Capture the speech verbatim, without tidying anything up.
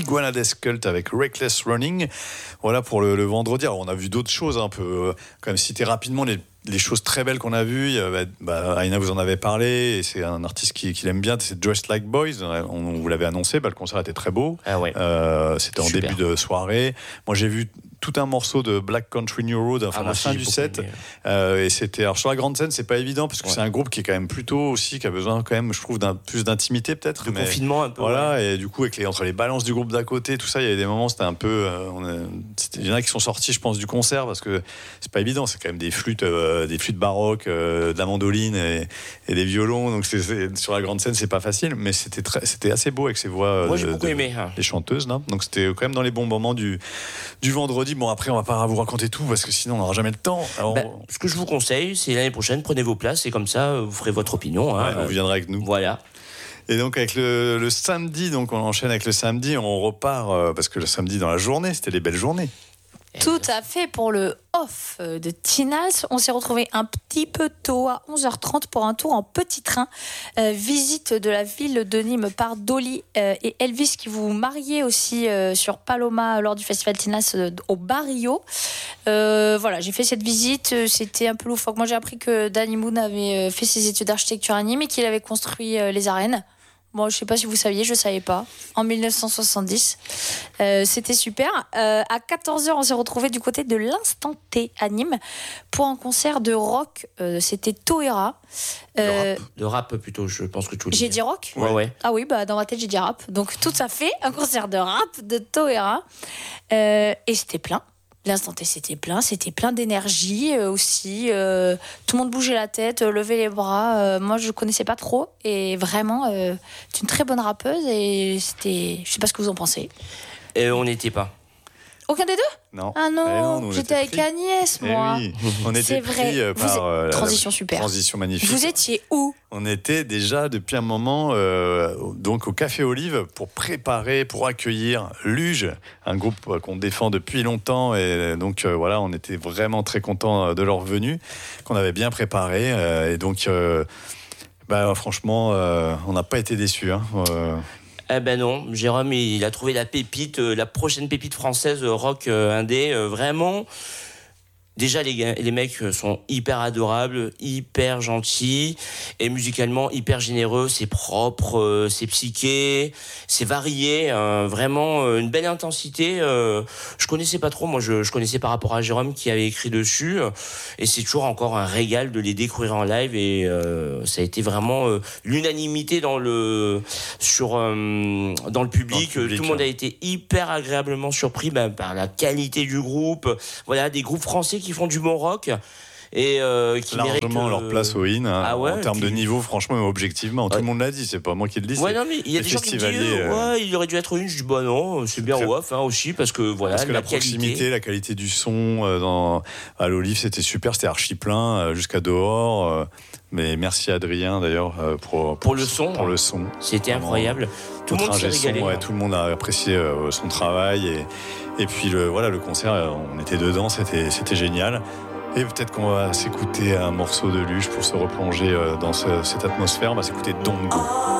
Iguana Death Cult avec Reckless Running. Voilà pour le, le vendredi. Alors on a vu d'autres choses un peu, euh, quand même citer rapidement les les choses très belles qu'on a vues. Bah, bah, Aïna vous en avait parlé, et c'est un artiste qui, qui l'aime bien, c'est Dressed Like Boys. On, on vous l'avait annoncé, bah, le concert était très beau. Ah ouais. euh, c'était en Super. début de soirée. Moi j'ai vu tout un morceau de Black Country New Road, enfin ah, la fin du set, euh, et c'était, alors sur la grande scène c'est pas évident parce que ouais. c'est un groupe qui est quand même plutôt aussi, qui a besoin quand même, je trouve, d'un plus d'intimité peut-être, de mais confinement un peu, voilà, ouais. Et du coup avec les, entre les balances du groupe d'à côté, tout ça, il y avait des moments, c'était un peu euh, on a, c'était, il y en a qui sont sortis je pense du concert parce que c'est pas évident, c'est quand même des flûtes euh, des flûtes baroques, euh, de la mandoline et, et des violons, donc c'est, c'est, sur la grande scène c'est pas facile, mais c'était très, c'était assez beau avec ces voix euh, moi j'ai de, beaucoup de, aimé hein. les chanteuses là, donc c'était quand même dans les bons moments du du vendredi. Bon après on va pas vous raconter tout parce que sinon on n'aura jamais le temps. Alors, bah, ce que je vous conseille, c'est l'année prochaine, prenez vos places et comme ça vous ferez votre opinion. Hein. Ouais, vous viendrez avec nous. Voilà. Et donc avec le, le samedi, donc on enchaîne avec le samedi, on repart euh, parce que le samedi dans la journée, c'était les belles journées. Tout à fait, pour le off de Tinashe, on s'est retrouvé un petit peu tôt à onze heures trente pour un tour en petit train. Euh, visite de la ville de Nîmes par Dolly euh, et Elvis qui vous mariez aussi euh, sur Paloma lors du festival Tinashe euh, au Barrio. Euh, voilà, j'ai fait cette visite, c'était un peu loufoque. Moi j'ai appris que Danny Moon avait fait ses études d'architecture à Nîmes et qu'il avait construit euh, les arènes. Bon, je ne sais pas si vous saviez, je ne savais pas. En dix-neuf cent soixante-dix. Euh, c'était super. Euh, à quatorze heures, on s'est retrouvés du côté de l'Instant T à Nîmes pour un concert de rock. Euh, c'était Toera. Euh, de, rap. de rap plutôt, je pense que tu J'ai dit rock ? Ouais, ouais. Ah oui, bah, dans ma tête, j'ai dit rap. Donc tout à fait, un concert de rap de Toera. Euh, et c'était plein. L'instant T, c'était plein, c'était plein d'énergie euh, aussi. Euh, tout le monde bougeait la tête, euh, levait les bras. Euh, moi, je ne connaissais pas trop. Et vraiment, euh, c'est une très bonne rappeuse. Et c'était... Je ne sais pas ce que vous en pensez. Euh, on n'était pas. Aucun des deux ? Non. Ah non, non nous, j'étais avec pris. Agnès, moi. Eh oui. On était c'est pris vrai. par euh, transition la, super. Transition magnifique. Vous étiez où ? On était déjà depuis un moment euh, donc au Café Olive pour préparer, pour accueillir Luge, un groupe qu'on défend depuis longtemps, et donc euh, voilà, on était vraiment très contents de leur venue, qu'on avait bien préparé, euh, et donc euh, bah, franchement, euh, on n'a pas été déçus. Hein, euh, Eh ben non, Jérôme, il a trouvé la pépite, euh, la prochaine pépite française euh, rock euh, indé, euh, vraiment. Déjà, les, gars, les mecs sont hyper adorables, hyper gentils, et musicalement hyper généreux. C'est propre, euh, c'est psyché, c'est varié, euh, vraiment euh, une belle intensité. Euh, je connaissais pas trop, moi je, je connaissais par rapport à Jérôme qui avait écrit dessus, euh, et c'est toujours encore un régal de les découvrir en live. Et euh, ça a été vraiment euh, l'unanimité dans le sur euh, dans le public. Dans le public. Tout le monde a été hyper agréablement surpris bah, par la qualité du groupe. Voilà, des groupes français qui qui font du bon rock et euh, qui largement méritent euh... leur place au in hein, ah ouais, en termes puis... de niveau, franchement, objectivement, ouais. Tout le monde l'a dit, c'est pas moi qui le dis. Ouais, non, mais il y a des gens qui me disent euh... ouais, il aurait dû être au in. Je dis bah non, c'est bien au off hein, aussi parce que voilà, parce que la, la proximité, qualité. la qualité du son euh, dans à l'Olive, c'était super, c'était archi plein euh, jusqu'à dehors. Euh, mais merci à Adrien d'ailleurs euh, pour, pour pour le son, pour le son. C'était vraiment incroyable. Tout le monde s'est régalé. Ouais, tout le monde a apprécié euh, son travail et et puis le voilà le concert, on était dedans, c'était c'était génial. Et peut-être qu'on va s'écouter un morceau de Luge pour se replonger dans ce, cette atmosphère. On va s'écouter Don't Go.